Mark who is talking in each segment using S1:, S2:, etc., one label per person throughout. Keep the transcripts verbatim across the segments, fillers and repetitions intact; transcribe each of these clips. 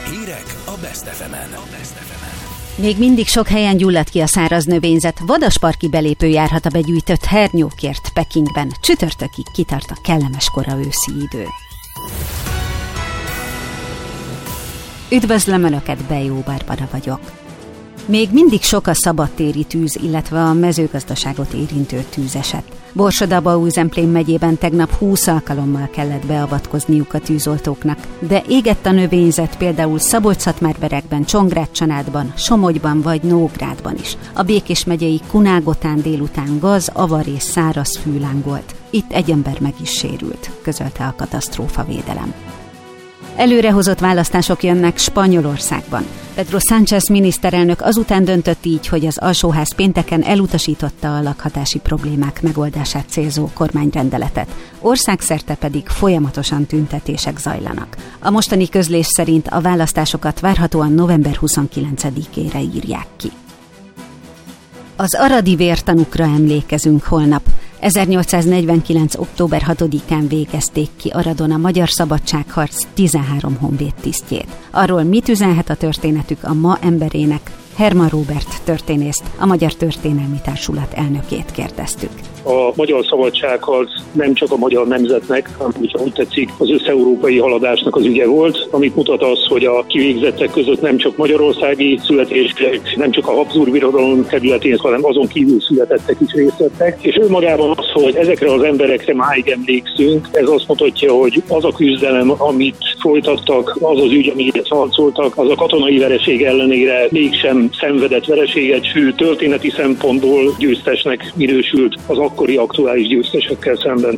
S1: Hírek a Best ef emen.
S2: Még mindig sok helyen gyullad ki a száraz növényzet, vadasparki belépő járhat a begyűjtött hernyókért Pekingben. Csütörtökig kitart a kellemes kora őszi idő. Üdvözlöm Önöket, Bejó Barbara vagyok. Még mindig sok a szabadtéri tűz, illetve a mezőgazdaságot érintő tűzeset. Borsod-Abaúj-Zemplén megyében tegnap húsz alkalommal kellett beavatkozniuk a tűzoltóknak, de égett a növényzet például Szabolcs-Szatmár-Berekben, Csongrád-Csanádban, Somogyban vagy Nógrádban is. A Békés megyei Kunágotán délután gaz, avar és száraz fű lángolt. Itt egy ember meg is sérült, közölte a katasztrófavédelem. Előrehozott választások jönnek Spanyolországban. Pedro Sánchez miniszterelnök azután döntött így, hogy az alsóház pénteken elutasította a lakhatási problémák megoldását célzó kormányrendeletet. Országszerte pedig folyamatosan tüntetések zajlanak. A mostani közlés szerint a választásokat várhatóan november huszonkilencedikére írják ki. Az aradi vértanúkra emlékezünk holnap. ezernyolcszáznegyvenkilenc. október hatodikán végezték ki Aradon a Magyar Szabadságharc tizenhárom honvéd tisztjét. Arról mit üzenhet a történetük a ma emberének, Herman Róbert történészt, a Magyar Történelmi Társulat elnökét kérdeztük.
S3: A magyar szabadságharc nem csak a magyar nemzetnek, hanem úgy tetszik, az összeurópai haladásnak az ügye volt, amit mutat az, hogy a kivégzettek között nem csak magyarországi születések, nem csak a Habsburg Birodalom területén, hanem azon kívül születettek is részt vettek. És önmagában az, hogy ezekre az emberekre máig emlékszünk, ez azt mutatja, hogy az a küzdelem, amit folytattak, az az ügy, amit harcoltak, az a katonai vereség ellenére mégsem szenvedett vereséget, sőt történeti szempontból győztesnek minősült az akkori aktuális győztesekkel szemben.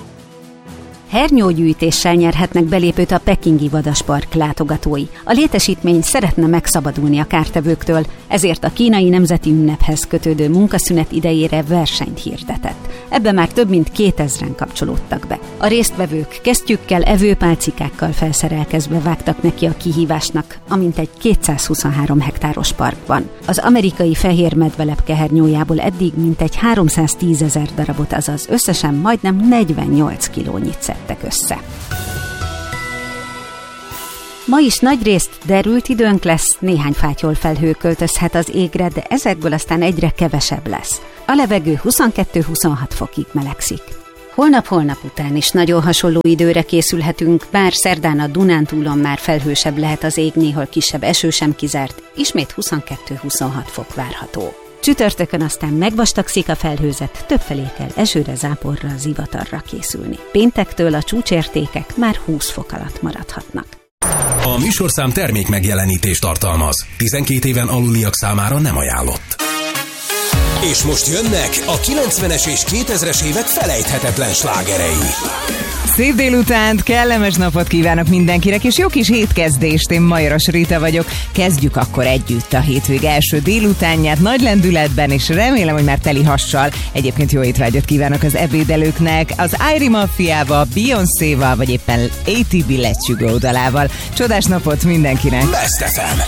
S2: Hernyógyűjtéssel nyerhetnek belépőt a pekingi vadaspark látogatói. A létesítmény szeretne megszabadulni a kártevőktől, ezért a kínai nemzeti ünnephez kötődő munkaszünet idejére versenyt hirdetett. Ebbe már több mint kétezren kapcsolódtak be. A résztvevők kesztyűkkel, evőpálcikákkal felszerelkezve vágtak neki a kihívásnak, amint egy kétszázhuszonhárom hektáros parkban. Az amerikai fehér medvelepke hernyójából eddig mintegy háromszáztízezer darabot, azaz összesen majdnem negyvennyolc kilónyit szedtek össze. Ma is nagyrészt derült időnk lesz, néhány fátyol felhő költözhet az égre, de ezekből aztán egyre kevesebb lesz. A levegő huszonkettő-huszonhat fokig melegszik. Holnap-holnap után is nagyon hasonló időre készülhetünk, bár szerdán a Dunántúlon már felhősebb lehet az ég, néhol kisebb eső sem kizárt, ismét huszonkettő-huszonhat fok várható. Csütörtökön aztán megvastagszik a felhőzet, többfelé kell esőre, záporra, zivatarra készülni. Péntektől a csúcsértékek már húsz fok alatt maradhatnak.
S1: A műsorszám termék megjelenítést tartalmaz. tizenkét éven aluliak számára nem ajánlott. És most jönnek a kilencvenes és kétezres évek felejthetetlen slágerei.
S4: Szép délutánt, kellemes napot kívánok mindenkinek, és jó kis hétkezdést, én Majoros Rita vagyok. Kezdjük akkor együtt a hétvég első délutánját nagy lendületben, és remélem, hogy már teli hassal. Egyébként jó étvágyat kívánok az ebédelőknek, az Airy Mafiával, Beyoncéval, vagy éppen á té bé Let's You Go dalával. Csodás napot mindenkinek!
S1: Best ef em.